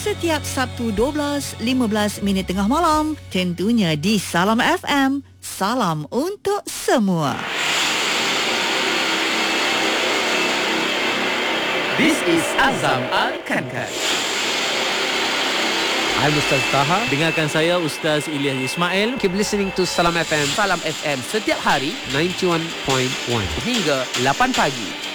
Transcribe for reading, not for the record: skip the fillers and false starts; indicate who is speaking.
Speaker 1: setiap Sabtu 12.15 tengah malam, tentunya di Salam FM. Salam untuk semua.
Speaker 2: This is Azam Al-Kankan.
Speaker 3: I'm Ustaz Taha.
Speaker 4: Dengarkan saya Ustaz Ilyas Ismail.
Speaker 3: Keep listening to Salam FM.
Speaker 2: Salam FM setiap hari
Speaker 3: 91.1
Speaker 2: hingga 8 pagi.